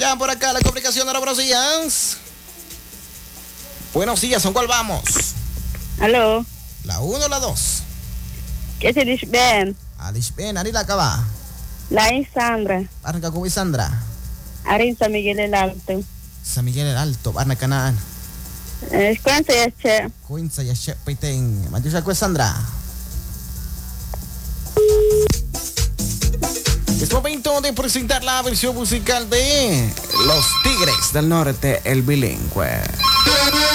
Ya por acá la comunicación de los buenos días. Buenos días, ¿con cuál vamos? Aló. La 1 o la 2. ¿Qué se dice? Ben. Alish Ben, Ari la acaba. La Sandra. Barna Kakubi Sandra. Arin San Miguel el Alto. San Miguel el Alto, Barna Kanaan. ¿Cuánto ya che? Kuinsa ya shep paiteng. Mayusha kwe Sandra. Es momento de presentar la versión musical de Los Tigres del Norte, el bilingüe.